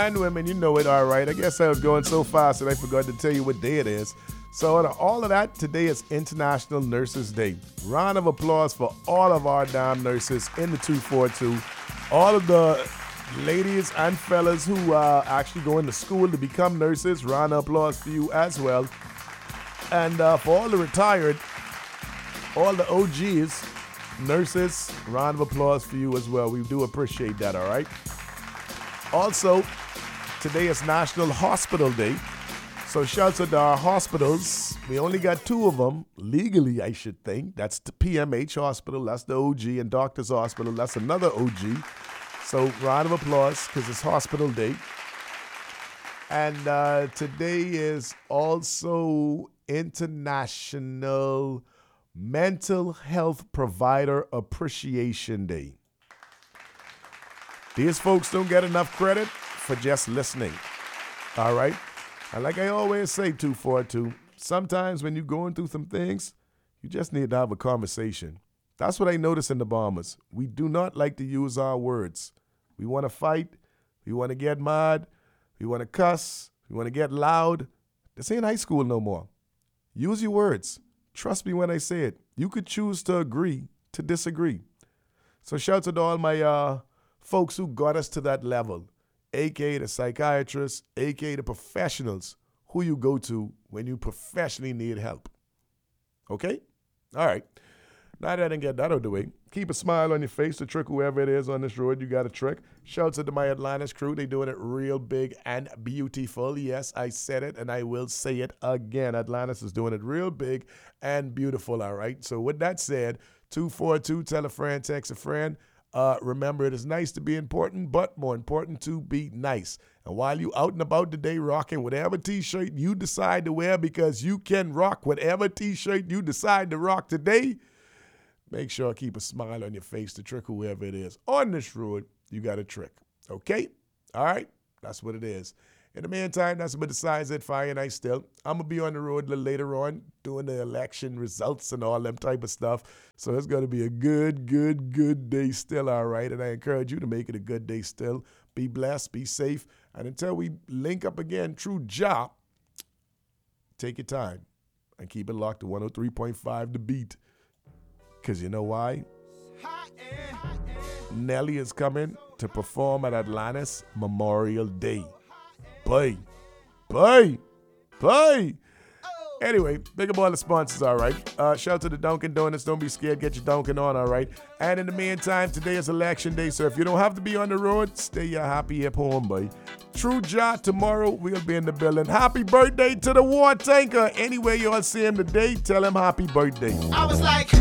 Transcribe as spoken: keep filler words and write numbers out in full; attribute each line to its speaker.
Speaker 1: and women, you know it, all right. I guess I was going so fast that I forgot to tell you what day it is. So out of all of that, today is International Nurses Day. Round of applause for all of our damn nurses in the two forty-two. All of the ladies and fellas who are actually going to school to become nurses, round of applause for you as well. And uh, for all the retired, all the O Gs, nurses, round of applause for you as well. We do appreciate that, all right? Also, today is National Hospital Day. So shouts out to our hospitals. We only got two of them, legally, I should think. That's the P M H Hospital, that's the O G, and Doctors Hospital, that's another O G. So round of applause, because it's Hospital Day. And uh, today is also International Mental Health Provider Appreciation Day. These folks don't get enough credit for just listening, all right? And like I always say, two forty-two, sometimes when you're going through some things, you just need to have a conversation. That's what I notice in the Bombers. We do not like to use our words. We want to fight. We want to get mad. We want to cuss. We want to get loud. This ain't high school no more. Use your words. Trust me when I say it. You could choose to agree to disagree. So shout out to all my uh, folks who got us to that level. A K A the psychiatrists, A K A the professionals who you go to when you professionally need help. Okay? All right. Now that I didn't get that out of the way, keep a smile on your face to trick whoever it is on this road you got to trick. Shouts out to my Atlantis crew. They doing it real big and beautiful. Yes, I said it and I will say it again. Atlantis is doing it real big and beautiful, all right? So with that said, two four two, tell a friend, text a friend. Uh, remember, it is nice to be important, but more important to be nice. And while you out and about today rocking whatever T-shirt you decide to wear, because you can rock whatever T-shirt you decide to rock today, make sure to keep a smile on your face to trick whoever it is. On this road, you got a trick. Okay? All right? That's what it is. In the meantime, that's about the size it fire and I still. I'm going to be on the road a little later on doing the election results and all them type of stuff. So it's going to be a good, good, good day still, all right? And I encourage you to make it a good day still. Be blessed, be safe. And until we link up again, true job, take your time and keep it locked to one oh three point five The Beat. Because you know why? Nelly is coming to perform at Atlantis Memorial Day. Bye. Bye. Bye. Anyway, big up all the sponsors, all right? Uh, shout out to the Dunkin' Donuts. Don't be scared. Get your Dunkin' on, all right? And in the meantime, today is election day, so if you don't have to be on the road, stay your happy hip home, boy. True Ja, tomorrow we'll be in the building. Happy birthday to the war tanker. Anyway, y'all see him today, tell him happy birthday. I was like...